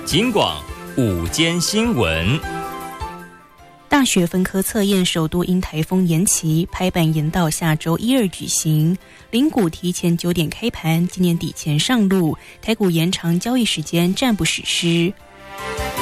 警广午间新闻。 大学分科测验首度因台风延期，拍板延到下周1、2举行。零股提前9点开盘，今年底前上路。台股延长交易时间，暂不实施。